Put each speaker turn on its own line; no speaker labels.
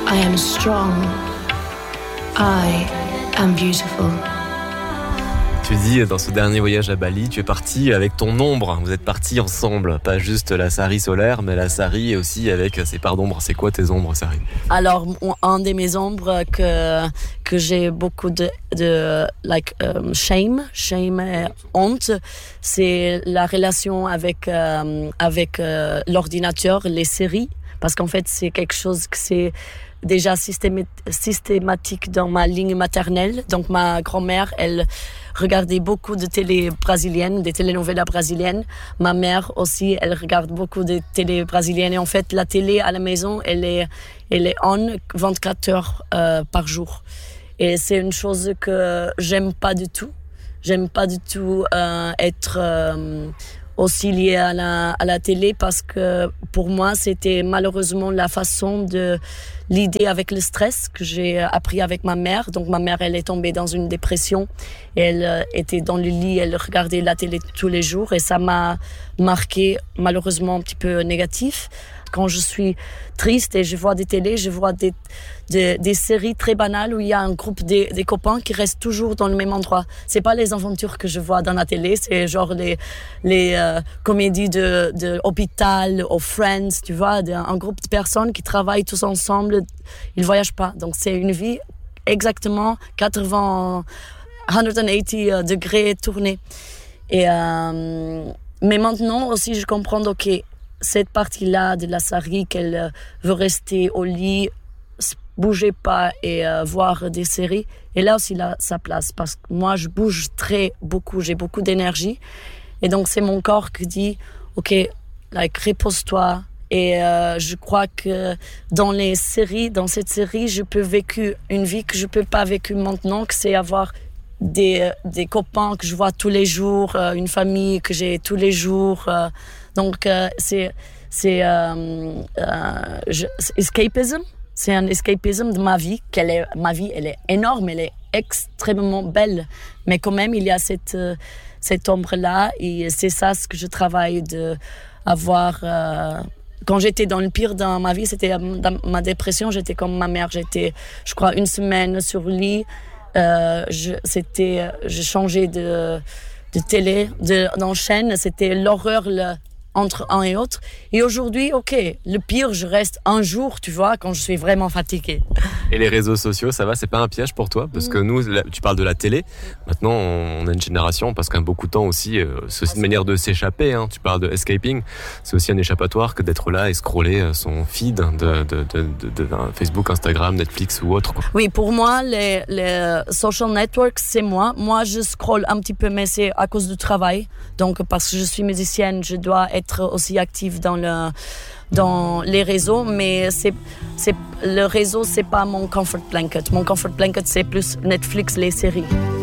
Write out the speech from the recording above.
I am strong. I am beautiful.
Tu dis, dans ce dernier voyage à Bali, tu es parti avec ton ombre. Vous êtes partis ensemble. Pas juste la Sari solaire, mais la Sari aussi avec ses parts d'ombre. C'est quoi tes ombres, Sari ?
Alors, un de mes ombres que j'ai beaucoup de shame et honte, c'est la relation avec l'ordinateur, les séries. Parce qu'en fait, c'est quelque chose que c'est déjà systématique dans ma ligne maternelle. Donc, ma grand-mère, elle regardait beaucoup de télé brésiliennes, des telenovelas brésiliennes. Ma mère aussi, elle regarde beaucoup de télé brésiliennes. Et en fait, la télé à la maison, elle est on 24 heures par jour. Et c'est une chose que j'aime pas du tout. J'aime pas du tout être aussi liée à la télé parce que pour moi, c'était malheureusement la façon de l'idée avec le stress que j'ai appris avec ma mère. Donc ma mère, elle est tombée dans une dépression et elle était dans le lit, elle regardait la télé tous les jours et ça m'a marqué malheureusement un petit peu négatif. Quand je suis triste et je vois des télés, je vois des séries très banales où il y a un groupe des copains qui restent toujours dans le même endroit. C'est pas les aventures que je vois dans la télé, c'est genre les comédies de hôpital ou Friends, tu vois, un groupe de personnes qui travaillent tous ensemble, ils voyagent pas. Donc c'est une vie exactement 180 degrés tournée. Et mais maintenant aussi je comprends ok, cette partie-là de la Sari qu'elle veut rester au lit, bouger pas et voir des séries. Et là aussi, là, sa place. Parce que moi, je bouge beaucoup, j'ai beaucoup d'énergie. Et donc, c'est mon corps qui dit, OK, repose-toi. Et je crois que dans cette série, je peux vécu une vie que je peux pas vécu maintenant, que c'est avoir des copains que je vois tous les jours, une famille que j'ai tous les jours. Donc, c'est escapism. C'est un escapism de ma vie. Ma vie, elle est énorme, elle est extrêmement belle. Mais quand même, il y a cette ombre-là. Et c'est ça ce que je travaille d'avoir. Quand j'étais dans le pire dans ma vie, c'était dans ma dépression, j'étais comme ma mère. J'étais, je crois, une semaine sur le lit. Je changeais de télé, d'enchaîne. C'était l'horreur entre un et autre. Et aujourd'hui, OK, le pire, je reste un jour, tu vois, quand je suis vraiment fatiguée.
Et les réseaux sociaux, ça va, c'est pas un piège pour toi ? Parce que nous, tu parles de la télé. Maintenant, on a une génération, on passe quand même beaucoup de temps aussi. C'est aussi une manière de s'échapper. Hein. Tu parles de escaping. C'est aussi un échappatoire que d'être là et scroller son feed de Facebook, Instagram, Netflix ou autre. Quoi.
Oui, pour moi, les social networks, c'est moi. Moi, je scrolle un petit peu, mais c'est à cause du travail. Donc, parce que je suis musicienne, je dois être aussi active dans les réseaux, mais le réseau, c'est pas mon comfort blanket. Mon comfort blanket, c'est plus Netflix, les séries.